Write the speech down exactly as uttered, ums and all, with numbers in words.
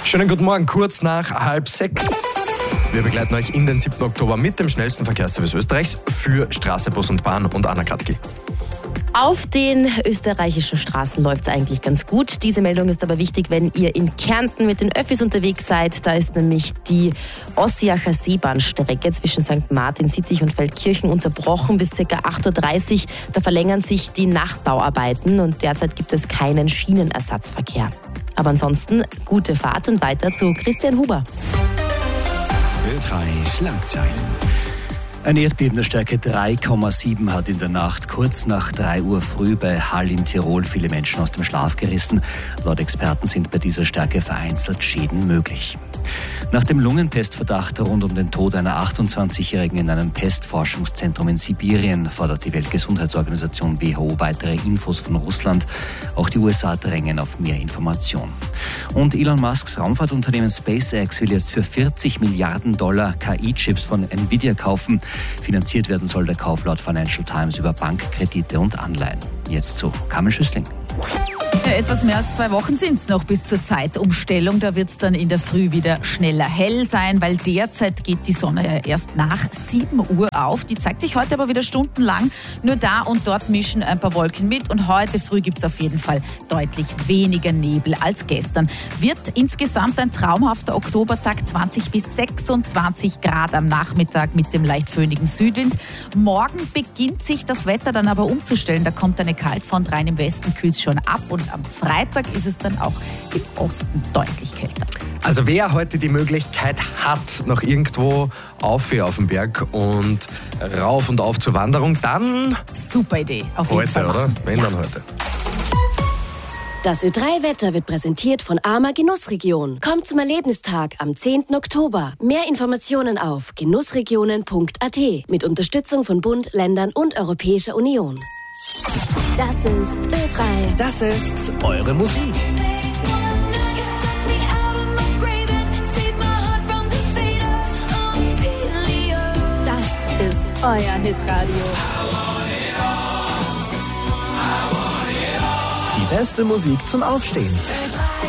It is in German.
Schönen guten Morgen, kurz nach halb sechs. Wir begleiten euch in den siebten Oktober mit dem schnellsten Verkehrsservice Österreichs für Straße, Bus und Bahn und Anna Kratki. Auf den österreichischen Straßen läuft es eigentlich ganz gut. Diese Meldung ist aber wichtig, wenn ihr in Kärnten mit den Öffis unterwegs seid. Da ist nämlich die Ossiacher Seebahnstrecke zwischen Sankt Martin, Sittich und Feldkirchen unterbrochen bis ca. acht Uhr dreißig. Da verlängern sich die Nachtbauarbeiten und derzeit gibt es keinen Schienenersatzverkehr. Aber ansonsten gute Fahrt und weiter zu Christian Huber. Ö drei Schlagzeilen. Ein Erdbeben der Stärke drei Komma sieben hat in der Nacht kurz nach drei Uhr früh bei Hall in Tirol viele Menschen aus dem Schlaf gerissen. Laut Experten sind bei dieser Stärke vereinzelt Schäden möglich. Nach dem Lungenpestverdacht rund um den Tod einer achtundzwanzigjährigen in einem Pestforschungszentrum in Sibirien fordert die Weltgesundheitsorganisation W H O weitere Infos von Russland. Auch die U S A drängen auf mehr Information. Und Elon Musks Raumfahrtunternehmen SpaceX will jetzt für vierzig Milliarden Dollar K I-Chips von Nvidia kaufen. Finanziert werden soll der Kauf laut Financial Times über Bankkredite und Anleihen. Jetzt zu Kamil Schüssling. Etwas mehr als zwei Wochen sind es noch bis zur Zeitumstellung. Da wird es dann in der Früh wieder schneller hell sein, weil derzeit geht die Sonne ja erst nach sieben Uhr auf. Die zeigt sich heute aber wieder stundenlang. Nur da und dort mischen ein paar Wolken mit. Und heute früh gibt es auf jeden Fall deutlich weniger Nebel als gestern. Wird insgesamt ein traumhafter Oktobertag, zwanzig bis sechsundzwanzig Grad am Nachmittag mit dem leicht föhnigen Südwind. Morgen beginnt sich das Wetter dann aber umzustellen. Da kommt eine Kaltfront rein, im Westen kühlt es schon ab. Und am Freitag ist es dann auch im Osten deutlich kälter. Also wer heute die Möglichkeit hat, noch irgendwo auf auf den Berg und rauf und auf zur Wanderung, dann super Idee, auf jeden heute, Fall oder? machen. Wenn Ja. dann heute. Das Ö drei Wetter wird präsentiert von Arma Genussregion. Kommt zum Erlebnistag am zehnten Oktober. Mehr Informationen auf genussregionen punkt a t mit Unterstützung von Bund, Ländern und Europäischer Union. Das ist Ö drei. Das ist eure Musik. Das ist euer Hitradio. Die beste Musik zum Aufstehen.